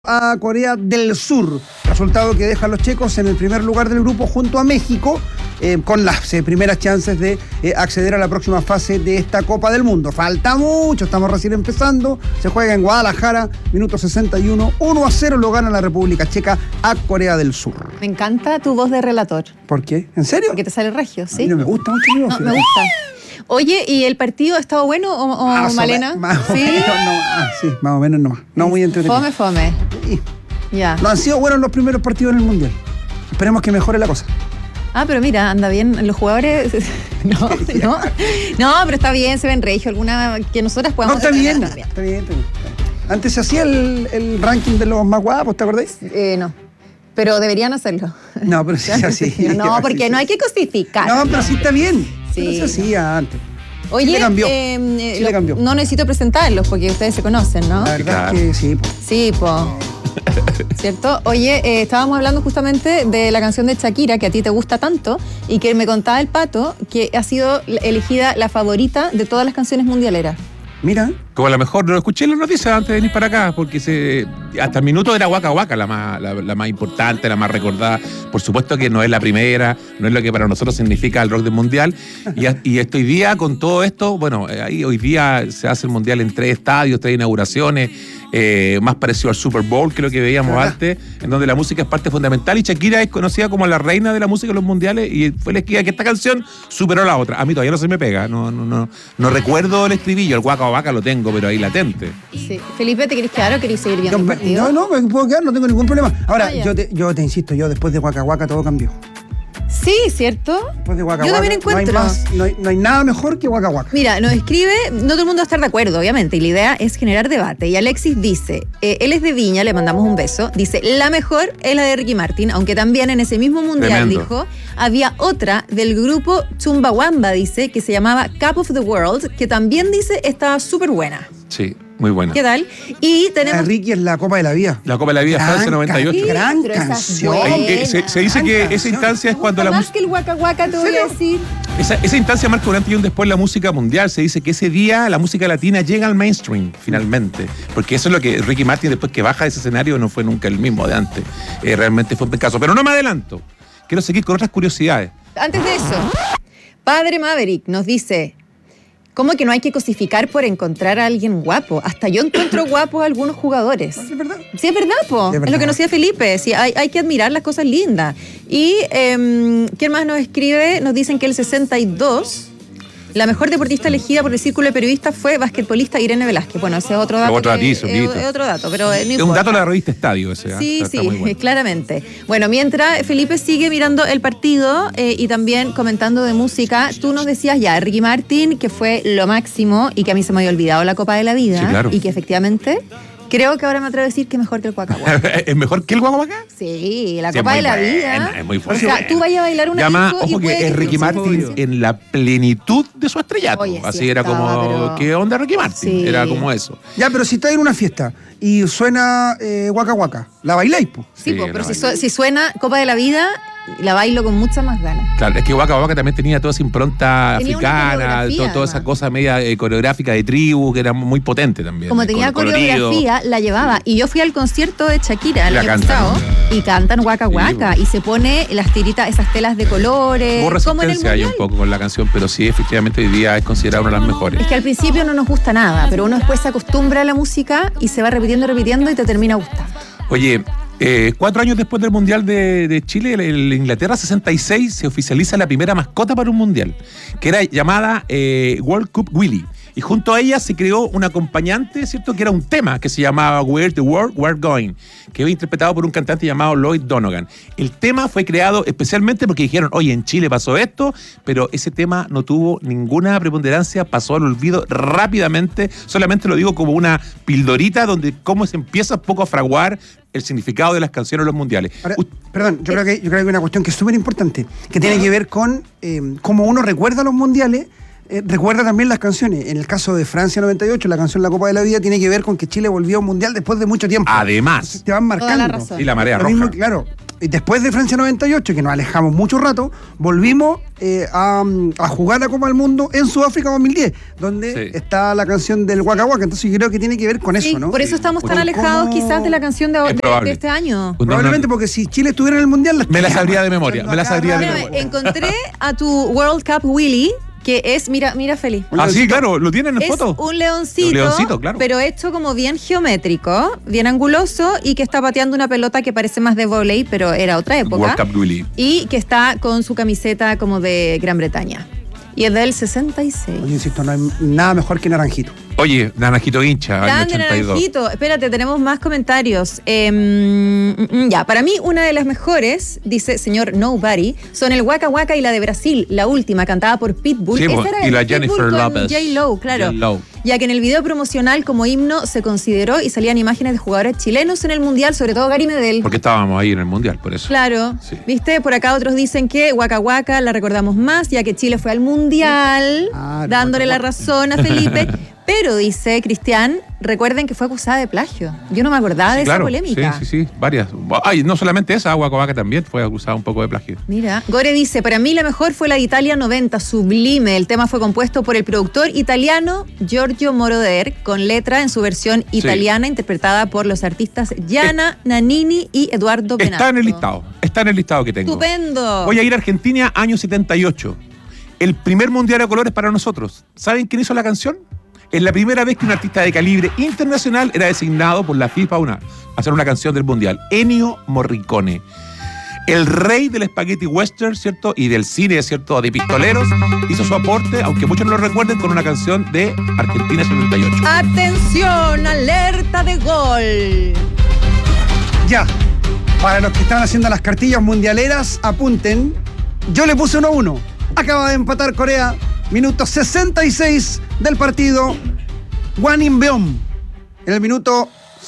A Corea del Sur, resultado que deja a los checos en el primer lugar del grupo junto a México, con las primeras chances de acceder a la próxima fase de esta Copa del Mundo. Falta mucho, estamos recién empezando, se juega en Guadalajara, minuto 61, 1-0 lo gana la República Checa a Corea del Sur. Me encanta tu voz de relator. ¿Por qué? ¿En serio? Porque te sale regio, ¿sí? A mí no me gusta mucho mi voz. No, me gusta. Oye, ¿y el partido ha estado bueno o Malena? Más o ¿Sí? menos no. Sí, más o menos no. No muy entretenido. Fome. Sí. Ya. No han sido buenos los primeros partidos en el Mundial. Esperemos que mejore la cosa. Ah, pero mira, anda bien los jugadores. No, pero está bien, se ven regio. Alguna que nosotras podamos. No, está bien. Antes se hacía el ranking de los más guapos, ¿te acordás? No. Pero deberían hacerlo. No, pero sí, así. No, porque no hay que cosificar. No, pero sí está bien. Sí. Pero se hacía antes. Oye, Chile cambió. No necesito presentarlos porque ustedes se conocen, ¿no? La verdad es que sí. Sí, ¿cierto? Oye, estábamos hablando justamente de la canción de Shakira, que a ti te gusta tanto, y que me contaba el Pato que ha sido elegida la favorita de todas las canciones mundialeras. Mira. Como a lo mejor no lo escuché en las noticias antes de venir para acá, porque hasta el minuto era Waka Waka la más importante, la más recordada. Por supuesto que no es la primera, no es lo que para nosotros significa el rock del mundial. Y hoy día, con todo esto, bueno, ahí hoy día se hace el mundial en 3 estadios, 3 inauguraciones, más parecido al Super Bowl que lo que veíamos antes, en donde la música es parte fundamental. Y Shakira es conocida como la reina de la música en los mundiales, y fue elegida que esta canción superó a la otra. A mí todavía no se me pega, no recuerdo el estribillo, el Waka Waka lo tengo, pero ahí latente. Sí. Felipe, ¿te querés quedar o querés seguir viendo el partido? No, me puedo quedar, no tengo ningún problema. Ahora, ya. yo te insisto, después de Waka Waka todo cambió. Sí, ¿cierto? Después de Waka Yo Waka, también encuentro. No hay nada mejor que Waka Waka. Mira, nos escribe, no todo el mundo va a estar de acuerdo, obviamente, y la idea es generar debate. Y Alexis dice, él es de Viña, le mandamos un beso, dice, la mejor es la de Ricky Martin, aunque también en ese mismo mundial, Tremendo. dijo, había otra del grupo Chumbawamba, dice, que se llamaba Cup of the World, que también dice estaba súper buena. Sí, muy buena. ¿Qué tal? Y tenemos... Ricky es la Copa de la Vida. La Copa de la Vida, Francia 98. Gran pero esa es canción. buena. Se dice que esa instancia es cuando la más música... que el Waka Waka, te voy a decir. Esa instancia marca un antes y un después la música mundial. Se dice que ese día la música latina llega al mainstream, finalmente. Porque eso es lo que Ricky Martin, después que baja de ese escenario, no fue nunca el mismo de antes. Realmente fue un caso. Pero no me adelanto. Quiero seguir con otras curiosidades. Antes de eso, Padre Maverick nos dice... ¿Cómo que no hay que cosificar por encontrar a alguien guapo? Hasta yo encuentro guapos a algunos jugadores. ¿Es verdad? Sí, es verdad, po. Es Es lo que nos decía Felipe. Sí, hay que admirar las cosas lindas. Y, ¿quién más nos escribe? Nos dicen que el 62... La mejor deportista elegida por el Círculo de Periodistas fue basquetbolista Irene Velázquez. Bueno, ese es otro dato. Otro dato, pero no importa. Es un dato de la revista Estadio ese. Sí, está muy bueno. claramente. Bueno, mientras Felipe sigue mirando el partido y también comentando de música, tú nos decías ya, Ricky Martin, que fue lo máximo y que a mí se me había olvidado la Copa de la Vida. Sí, claro. Y que efectivamente, creo que ahora me atrevo a decir que es mejor que el Waka Waka. ¿Es mejor que el Waka Waka? Sí, la Sí, Copa de la buena, Vida. es muy O fuerte. sea, tú vayas a bailar una Llama, disco y ojo puede que es Ricky Martin en la plenitud de su estrellato. Oye, sí Así era estaba, como, pero... ¿qué onda Ricky Martin? Sí. Era como eso. Ya, pero si estás en una fiesta y suena Waka Waka, ¿la bailáis, po? Sí, Sí, pero no, si suena Copa de la Vida, la bailo con muchas más ganas. Claro, es que Waka Waka también tenía toda esa impronta Tenía una africana, coreografía, toda esa además. cosa media coreográfica de tribu, que era muy potente también. Como tenía colorido. coreografía, la llevaba. Y yo fui al concierto de Shakira el La año cantan. pasado y cantan Waka Waka. Y se pone las tiritas, esas telas de colores. Hubo como en el resistencia ahí un mundial. poco con la canción, pero sí, efectivamente hoy día es considerada una de las mejores. Es que al principio no nos gusta nada, pero uno después se acostumbra a la música y se va repitiendo y te termina gustando. Oye, 4 años después del Mundial de Chile, el Inglaterra 66 se oficializa la primera mascota para un Mundial, que era llamada World Cup Willy. Y junto a ella se creó un acompañante, ¿cierto? Que era un tema que se llamaba Where's the World, We're Going, que fue interpretado por un cantante llamado Lloyd Donegan. El tema fue creado especialmente porque dijeron, oye, en Chile pasó esto, pero ese tema no tuvo ninguna preponderancia, pasó al olvido rápidamente. Solamente lo digo como una pildorita donde cómo se empieza un poco a fraguar el significado de las canciones en los mundiales. Ahora, perdón, yo creo que hay una cuestión que es súper importante, que tiene que ver con cómo uno recuerda los mundiales, recuerda también las canciones. En el caso de Francia 98, la canción La Copa de la Vida tiene que ver con que Chile volvió a un mundial después de mucho tiempo. Además. Entonces te van marcando. Toda la razón. Y la marea Lo roja. mismo, claro. después de Francia 98, que nos alejamos mucho rato, volvimos a jugar la Copa del Mundo en Sudáfrica 2010, donde está la canción del Waka Waka. Entonces yo creo que tiene que ver con eso, ¿no? Por eso estamos tan alejados quizás de la canción de este año. Probablemente porque si Chile estuviera en el Mundial... Me la sabría de memoria, Encontré a tu World Cup Willy, que es, mira Feli. Sí, claro, lo tienen en foto. Es un leoncito, claro. Pero hecho como bien geométrico, bien anguloso, y que está pateando una pelota que parece más de vóley, pero era otra época. World Cup Willy. Y que está con su camiseta como de Gran Bretaña. Y es del 66. Oye, insisto, no hay nada mejor que Naranjito. Oye, Naranjito hincha, año 82. Naranjito. Espérate, tenemos más comentarios. Ya, para mí una de las mejores, dice señor Nobody, son el Waka Waka y la de Brasil, la última, cantada por Pitbull. Sí, esa era y la Pitbull Jennifer con Lopez. J-Lo, claro. J-Lo. Ya que en el video promocional como himno se consideró y salían imágenes de jugadores chilenos en el Mundial, sobre todo Gary Medel. Porque estábamos ahí en el Mundial, por eso. Claro. Sí. ¿Viste? Por acá otros dicen que Waka Waka la recordamos más, ya que Chile fue al Mundial, dándole la razón a Felipe. Pero, dice Cristian, recuerden que fue acusada de plagio. Yo no me acordaba de esa polémica. Sí, varias. Ay, no solamente esa, Waka Waka también fue acusada un poco de plagio. Mira, Gore dice, para mí la mejor fue la de Italia 90, sublime. El tema fue compuesto por el productor italiano Giorgio Moroder, con letra en su versión italiana, interpretada por los artistas Gianna Nannini y Eduardo Benatto. Está en el listado que tengo. ¡Estupendo! Voy a ir a Argentina, año 78. El primer mundial a colores para nosotros. ¿Saben quién hizo la canción? Es la primera vez que un artista de calibre internacional era designado por la FIFA a hacer una canción del Mundial. Ennio Morricone. El rey del spaghetti western, ¿cierto? Y del cine, ¿cierto? De pistoleros, hizo su aporte, aunque muchos no lo recuerden, con una canción de Argentina 78. ¡Atención! ¡Alerta de gol! Ya, para los que están haciendo las cartillas mundialeras, apunten. Yo le puse 1-1. Acaba de empatar Corea. Minuto 66 del partido. Hwang In-beom. En el minuto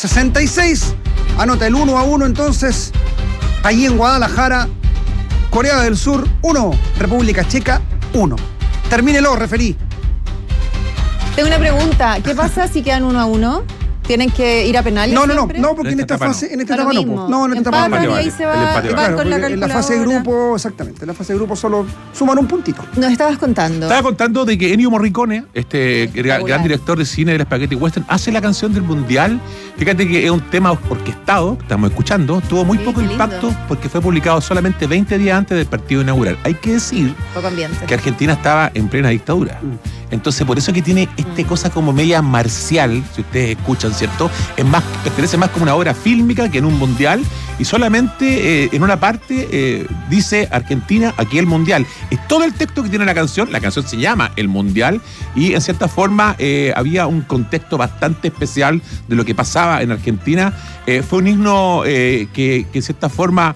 66 anota el 1-1 entonces. Allí en Guadalajara. Corea del Sur 1. República Checa 1. Termínelo, referí. Tengo una pregunta. ¿Qué pasa si quedan 1-1? ¿Tienen que ir a penales? No, porque en esta fase, en esta etapa no. No, en esta etapa no. Y ahí se va con la calculadora. En la fase de grupo, exactamente. En la fase de grupo solo suman un puntito. Nos estabas contando. Estaba contando de que Ennio Morricone, gran director de cine del spaghetti western, hace la canción del Mundial. Fíjate que es un tema orquestado, que estamos escuchando. Tuvo muy poco impacto porque fue publicado solamente 20 días antes del partido inaugural. Hay que decir que Argentina estaba en plena dictadura. Entonces, por eso que tiene cosa como media marcial, si ustedes escuchan, ¿cierto? Pertenece más como una obra fílmica que en un mundial, y solamente en una parte dice Argentina, aquí el mundial. Es todo el texto que tiene la canción se llama El Mundial, y en cierta forma había un contexto bastante especial de lo que pasaba en Argentina. Fue un himno que en cierta forma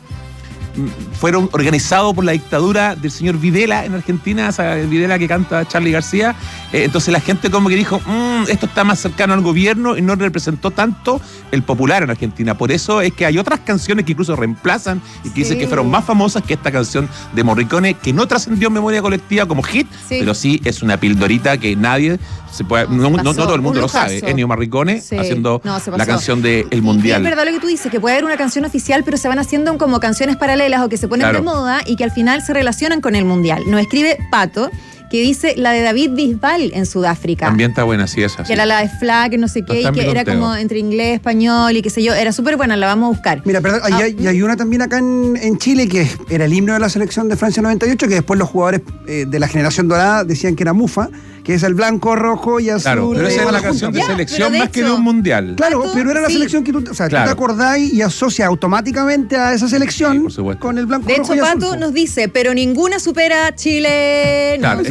fueron organizados por la dictadura del señor Videla en Argentina, esa Videla que canta Charly García. Entonces la gente como que dijo, esto está más cercano al gobierno, y no representó tanto el popular en Argentina. Por eso es que hay otras canciones que incluso reemplazan y que dicen que fueron más famosas que esta canción de Morricone, que no trascendió en memoria colectiva como hit, pero sí es una pildorita que nadie se puede, no todo el mundo lo sabe. Ennio Morricone haciendo la canción de El Mundial. Y es verdad lo que tú dices, que puede haber una canción oficial, pero se van haciendo como canciones paralelas o que se ponen de moda y que al final se relacionan con el Mundial. Nos escribe Pato, que dice la de David Bisbal en Sudáfrica. También está buena, sí, esa. Que era la de Flag, no sé qué, y que era como entre inglés, español y qué sé yo. Era súper buena, la vamos a buscar. Mira, perdón, hay una también acá en Chile que era el himno de la selección de Francia 98, que después los jugadores de la generación dorada decían que era Mufa, que es el blanco, rojo y azul. Claro, pero esa era la canción de selección más que de un mundial. Claro, pero era la selección que tú te acordáis y asocias automáticamente a esa selección con el blanco, rojo y azul. De hecho, Pato nos dice, pero ninguna supera a Chile. Claro,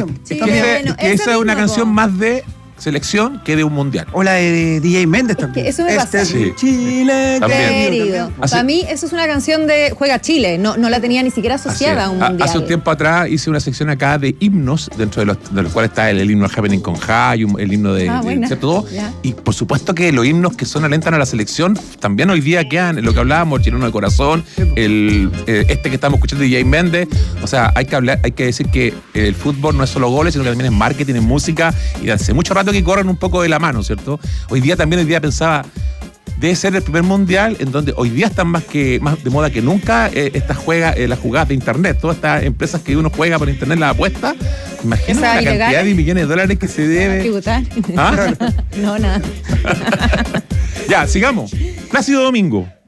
esa es una canción más de selección que de un mundial. O la de DJ Méndez también. Eso me pasa. Chile, querido. Para mí, eso es una canción de Juega Chile. No la tenía ni siquiera asociada a un mundial. Hace un tiempo atrás hice una sección acá de himnos, dentro de los cuales está el himno de Happening con Jai, el himno de ¿cierto? Y por supuesto que los himnos que alentan a la selección también hoy día quedan en lo que hablábamos, Chileno de Corazón, que estamos escuchando de DJ Méndez. O sea, hay que decir que el fútbol no es solo goles, sino que también es marketing, es música, y hace mucho rato que corren un poco de la mano, ¿cierto? Hoy día pensaba, debe ser el primer mundial en donde hoy día están más de moda que nunca las jugadas de internet, todas estas empresas que uno juega por internet, las apuestas. Imagínate la cantidad de millones de dólares que se debe. Tributar. ¿Ah? No, nada. Ya, sigamos. Plácido Domingo.